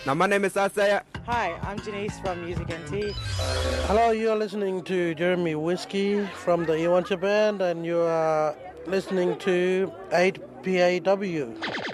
Now my name is Asaya. Hi, I'm Janice from Music NT. Hello, you're listening to Jeremy Whiskey from the Iwancha Band, and you are listening to 8PAW.